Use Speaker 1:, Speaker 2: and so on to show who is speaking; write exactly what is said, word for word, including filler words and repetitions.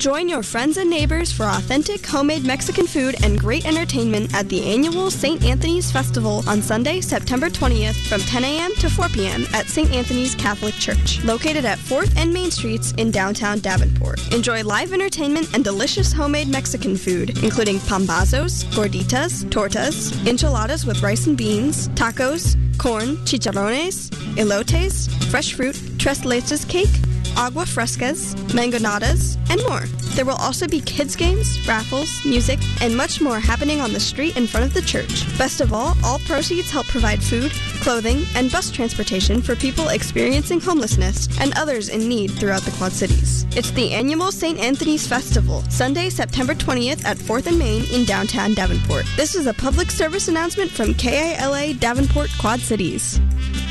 Speaker 1: Join your friends and neighbors for authentic homemade Mexican food and great entertainment at the annual Saint Anthony's Festival on Sunday, September twentieth from ten a.m. to four p.m. at Saint Anthony's Catholic Church, located at fourth and Main Streets in downtown Davenport. Enjoy live entertainment and delicious homemade Mexican food, including pambazos, gorditas, tortas, enchiladas with rice and beans, tacos, corn, chicharrones, elotes, fresh fruit, tres leches cake, agua frescas, mangonadas, and more. There will also be kids games, raffles, music, and much more happening on the street in front of the church. Best of all, all proceeds help provide food, clothing, and bus transportation for people experiencing homelessness and others in need throughout the Quad Cities. It's the annual Saint Anthony's Festival, Sunday, September twentieth at fourth and Main in downtown Davenport. This is a public service announcement from K I L A Davenport Quad Cities.